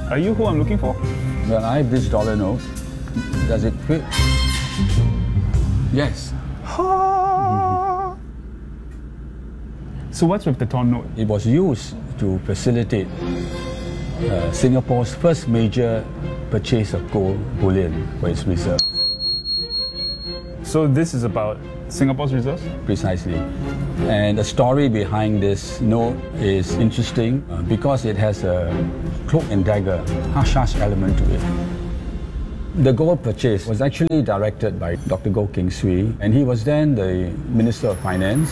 Are you who I'm looking for? Well, I have this dollar note. Does it fit? Yes. So what's with the torn note? It was used to facilitate Singapore's first major purchase of gold bullion for its reserve. So this is about Singapore's reserves? Precisely. And the story behind this note is interesting because it has a cloak and dagger, hush-hush element to it. The gold purchase was actually directed by Dr. Goh Keng Swee, and he was then the Minister of Finance.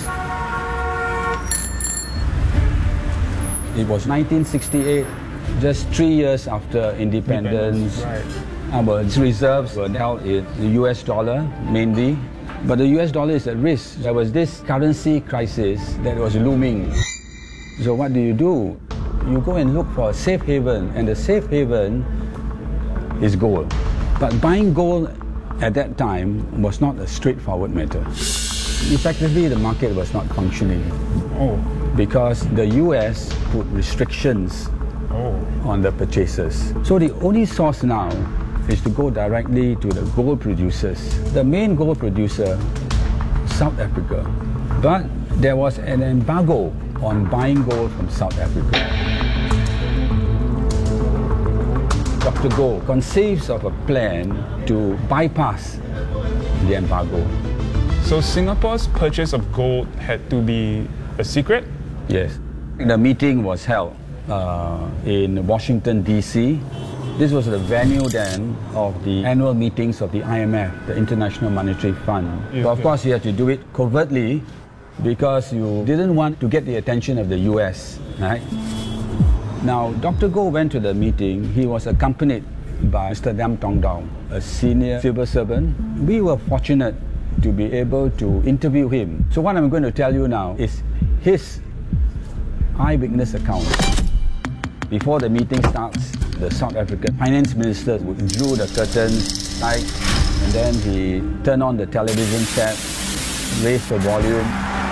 It was 1968, just 3 years after independence. Right. Our reserves were held in the US dollar mainly, but the US dollar is at risk. There was this currency crisis that was looming. So what do? You go and look for a safe haven, and the safe haven is gold. But buying gold at that time was not a straightforward matter. Effectively, the market was not functioning. Oh. Because the US put restrictions on the purchases. So the only source now is to go directly to the gold producers. The main gold producer, South Africa. But there was an embargo on buying gold from South Africa. Dr. Goh conceives of a plan to bypass the embargo. So Singapore's purchase of gold had to be a secret? Yes. The meeting was held in Washington, D.C. This was the venue then of the annual meetings of the IMF, the International Monetary Fund. But of course, you had to do it covertly because you didn't want to get the attention of the US, right? Now, Dr. Goh went to the meeting. He was accompanied by Mr. Lam Tong Dao, a senior civil servant. We were fortunate to be able to interview him. So what I'm going to tell you now is his eyewitness account. Before the meeting starts, the South African finance minister drew the curtains tight, and then he turned on the television set, raised the volume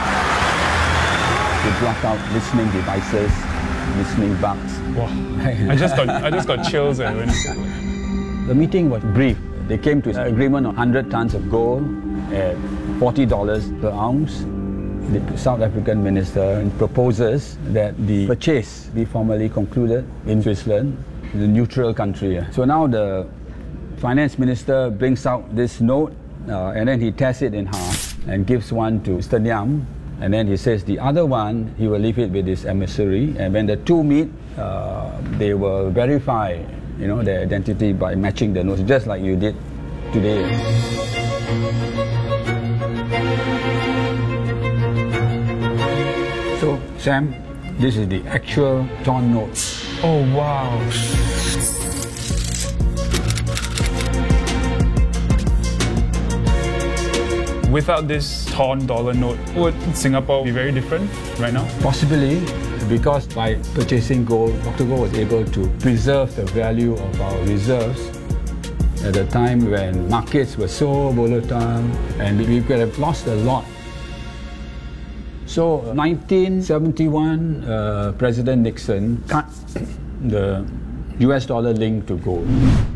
to block out listening devices, listening bugs. Wow. I just got chills. The meeting was brief. They came to an agreement on 100 tons of gold at $40 per ounce. The South African minister proposes that the purchase be formally concluded in Switzerland, the neutral country. So now the finance minister brings out this note and then he tears it in half and gives one to Mr. Liam, and then he says the other one he will leave it with his emissary, and when the two meet, they will verify their identity by matching the notes, just like you did today. So, Sam, this is the actual torn note. Oh, wow. Without this torn dollar note, would Singapore be very different right now? Possibly, because by purchasing gold, Dr. Goh was able to preserve the value of our reserves at a time when markets were so volatile and we could have lost a lot. So 1971, President Nixon cut the US dollar link to gold.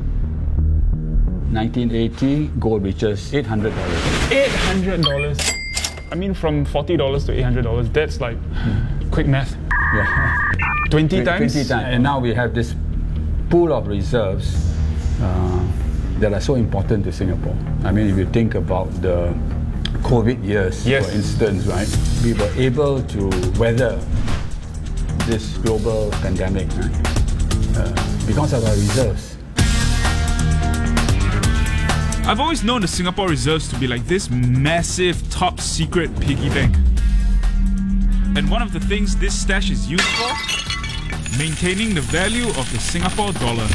1980, gold reaches $800. $800? I mean, from $40 to $800, that's like quick math. Yeah. 20 times? 20 times. And now we have this pool of reserves that are so important to Singapore. I mean, if you think about the COVID years, yes, for instance, right? We were able to weather this global pandemic, right? Because of our reserves. I've always known the Singapore reserves to be like this massive top secret piggy bank. And one of the things this stash is used for? Maintaining the value of the Singapore dollar.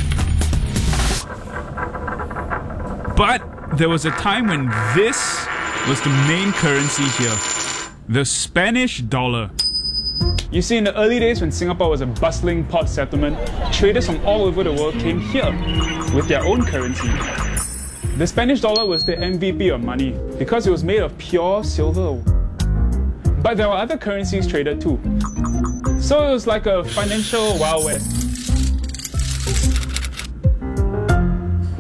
But there was a time when this was the main currency here. The Spanish dollar. You see, in the early days when Singapore was a bustling port settlement, traders from all over the world came here with their own currency. The Spanish dollar was the MVP of money because it was made of pure silver. But there were other currencies traded too. So it was like a financial Wild West.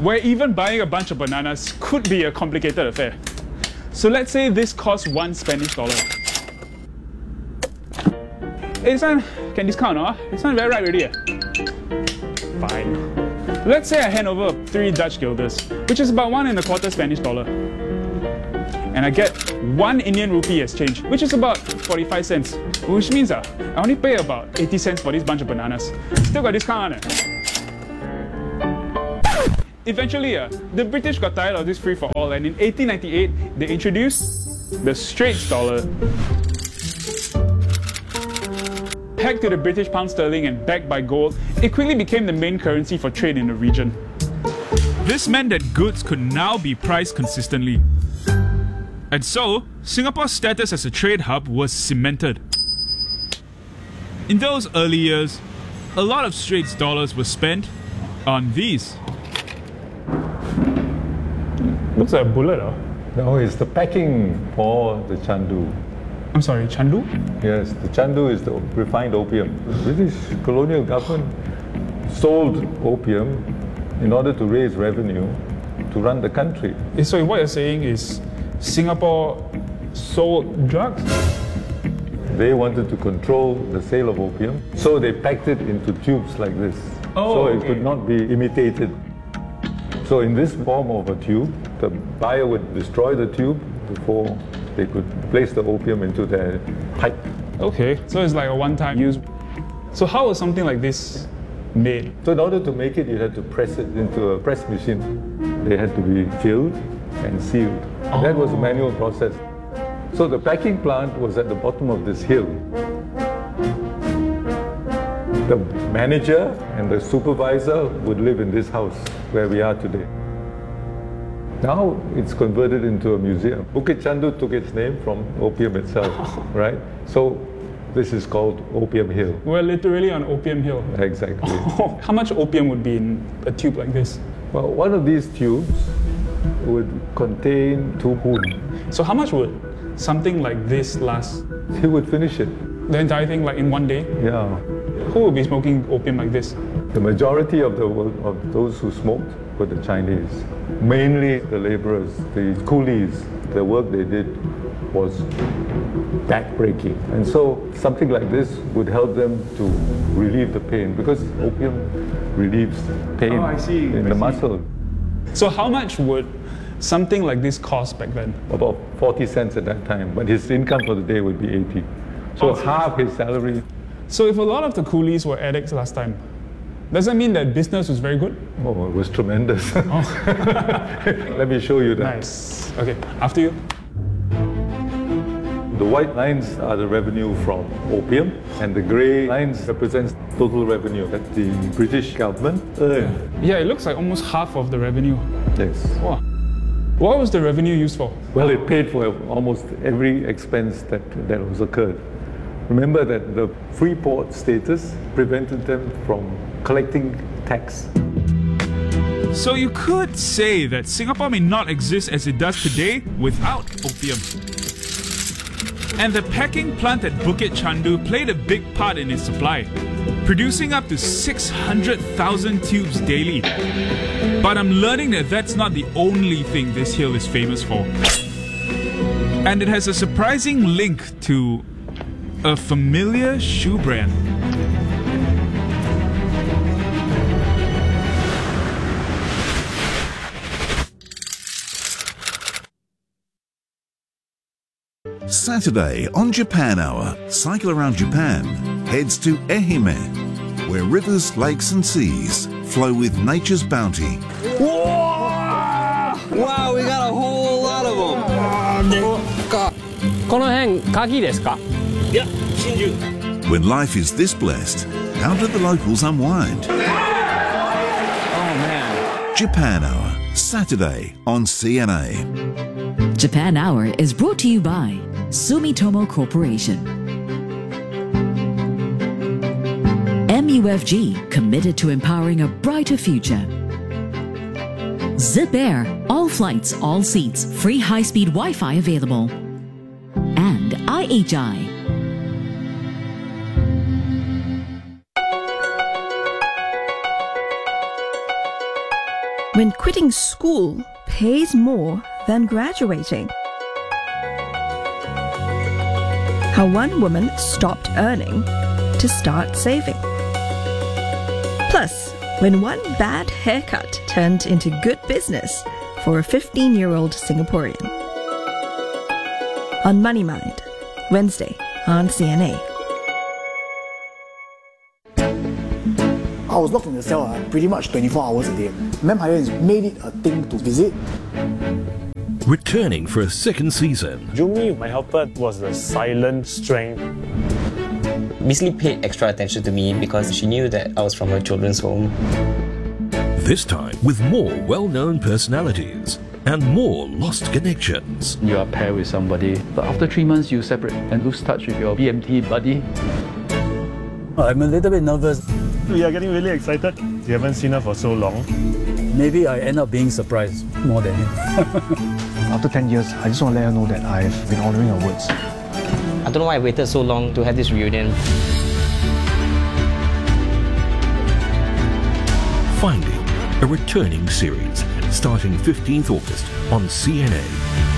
where even buying a bunch of bananas could be a complicated affair. So let's say this costs $1 Spanish. Hey, this one can discount, huh? This one very right already. Fine. Let's say I hand over 3 Dutch guilders, which is about 1 1/4 Spanish dollar. And I get 1 Indian rupee as change, which is about 45 cents. Which means I only pay about 80 cents for this bunch of bananas. Still got discount on it. Eventually, the British got tired of this free for all, and in 1898, they introduced the Straits dollar. Pegged to the British pound sterling and backed by gold, it quickly became the main currency for trade in the region. This meant that goods could now be priced consistently. And so, Singapore's status as a trade hub was cemented. In those early years, a lot of Straits dollars were spent on these. Looks like a bullet, huh? No, it's the packing for the chandu. I'm sorry, chandu? Yes, the chandu is the refined opium. The British colonial government sold opium in order to raise revenue to run the country. So what you're saying is Singapore sold drugs? They wanted to control the sale of opium, so they packed it into tubes like this, so it could not be imitated. So in this form of a tube, the buyer would destroy the tube before they could place the opium into their pipe. Okay, so it's like a one-time use. So how was something like this made? So in order to make it, you had to press it into a press machine. They had to be filled and sealed. That was a manual process. So the packing plant was at the bottom of this hill. The manager and the supervisor would live in this house where we are today. Now it's converted into a museum. Bukit Chandu took its name from opium itself, right? So this is called Opium Hill. We're literally on Opium Hill. Exactly. How much opium would be in a tube like this? Well, one of these tubes would contain 2 hoon. So how much would something like this last? He would finish it. The entire thing like in one day? Yeah. Who would be smoking opium like this? The majority of those who smoked were the Chinese. Mainly the laborers, the coolies. The work they did was back-breaking. And so something like this would help them to relieve the pain, because opium relieves pain in the muscle. So how much would something like this cost back then? About 40 cents at that time, but his income for the day would be 80. So half his salary. So if a lot of the coolies were addicts last time, does that mean that business was very good? Oh, it was tremendous. Let me show you that. Nice. Okay, after you. The white lines are the revenue from opium, and the grey lines represents total revenue that the British government earned. Yeah, it looks like almost half of the revenue. Yes. Wow. What was the revenue used for? Well, it paid for almost every expense that was occurred. Remember that the free port status prevented them from collecting tax. So you could say that Singapore may not exist as it does today without opium. And the packing plant at Bukit Chandu played a big part in its supply, producing up to 600,000 tubes daily. But I'm learning that that's not the only thing this hill is famous for. And it has a surprising link to a familiar shoe brand. Saturday on Japan Hour, Cycle Around Japan heads to Ehime, where rivers, lakes and seas flow with nature's bounty. Wow, we got a whole lot of them. この辺鍵ですか? Yeah, Shinju. When life is this blessed, how do the locals unwind? Oh man. Japan Hour, Saturday on CNA. Japan Hour is brought to you by Sumitomo Corporation. MUFG, committed to empowering a brighter future. Zip Air, all flights, all seats, free high-speed Wi-Fi available. And IHI. when quitting school pays more than graduating. How one woman stopped earning to start saving. Plus, when one bad haircut turned into good business for a 15-year-old Singaporean. On Money Mind, Wednesday on CNA. I was locked in the cell pretty much 24 hours a day. Ma'am Hyatt made it a thing to visit. Returning for a second season. Jumi, my helper, was the silent strength. Basically paid extra attention to me because she knew that I was from a children's home. This time with more well-known personalities and more lost connections. You are paired with somebody, but after 3 months you separate and lose touch with your BMT buddy. I'm a little bit nervous. We are getting really excited. We haven't seen her for so long. Maybe I end up being surprised more than him. After 10 years, I just want to let her know that I've been honouring her words. I don't know why I waited so long to have this reunion. Finding, a returning series starting 15th August on CNA.